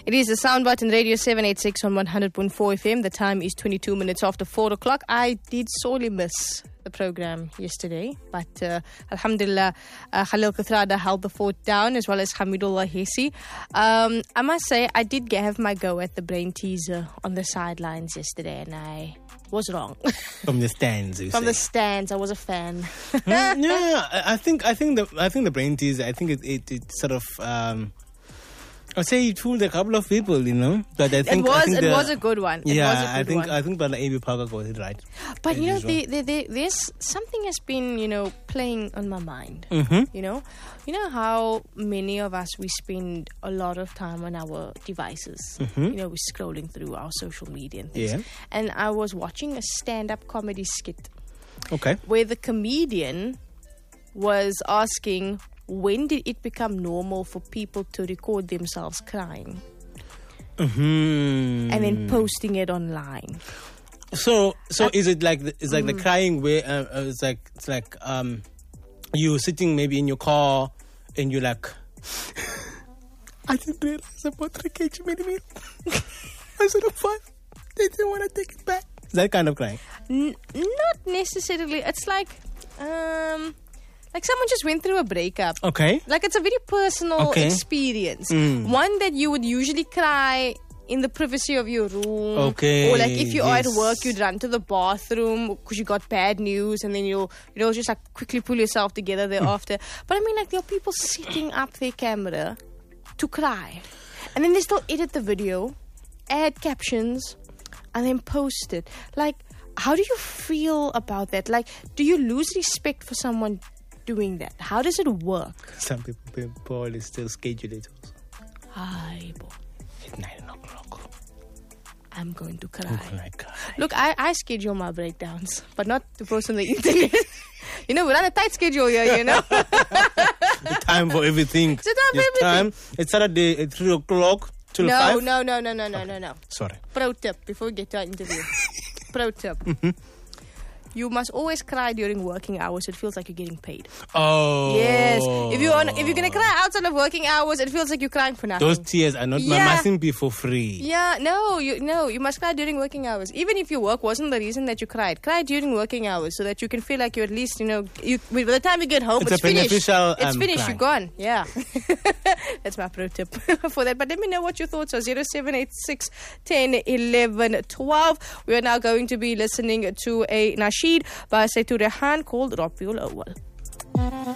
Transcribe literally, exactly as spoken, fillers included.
It is the Soundbite in Radio seven eighty-six on one hundred point four F M. The time is twenty-two minutes after four o'clock. I did sorely miss the program yesterday, but uh, Alhamdulillah, uh, Khalil Kathrada held the fort down, as well as Hamidullah Hesi. Um, I must say, I did have my go at the brain teaser on the sidelines yesterday, and I was wrong. From the stands, you From say. the stands, I was a fan. mm, yeah, I I think I think the I think the brain teaser. I think it it, it sort of. Um, I'd say it fooled a couple of people, you know. But I think it was I think it the, was a good one. It yeah, was a good I think one. I think Brother A B Parker got it right. But as you know, usual. the, the, the, there's something has been, you know, playing on my mind. Mm-hmm. You know, you know how many of us, we spend a lot of time on our devices. Mm-hmm. You know, we're scrolling through our social media and things. Yeah. And I was watching a stand-up comedy skit Okay. where the comedian was asking, when did it become normal for people to record themselves crying Mm-hmm. and then posting it online? So, so is it like the, it's like Mm. the crying way? Uh, uh, it's like it's like um, you sitting maybe in your car and you're like, I didn't realize about three kg millimeter. I said, five. They didn't want to take it back. Is that kind of crying? N- not necessarily. It's like, um, like someone just went through a breakup. Okay. Like it's a very personal Okay. experience. Mm. One that you would usually cry in the privacy of your room. Okay, Or like if you are at yes. work, you'd run to the bathroom because you got bad news, and then you'll you know just like quickly pull yourself together thereafter. But I mean, like there are people setting up their camera to cry, and then they still edit the video, add captions, and then post it. Like, how do you feel about that? Like, do you lose respect for someone doing that? How does it work? Some people probably still schedule it also. Hi, boy. At nine o'clock. I'm going to cry. Oh my God. Look, I, I schedule my breakdowns, but not to post on the internet. You know, we're on a tight schedule here, you know. The time for everything. It's a time for It's everything. time. It's Saturday at three o'clock till No, five. no, no, no, no, no, no, no. Sorry. Pro tip before we get to our interview. Pro tip. You must always cry during working hours. It feels like you're getting paid. Oh. Yes. If you on, if you're gonna cry outside of working hours, it feels like you're crying for nothing. Those tears are not Yeah. mustn't be for free. Yeah, no, you no, you must cry during working hours. Even if your work wasn't the reason that you cried, cry during working hours so that you can feel like you at least, you know, you by the time you get home, It's it's, a finished. beneficial, It's um, finished. cry. You're gone. Yeah, that's my pro tip for that. But let me know what your thoughts are. Zero seven eight six ten eleven twelve. We are now going to be listening to a nasheed by Saitu Rehan called Rabiul Awal.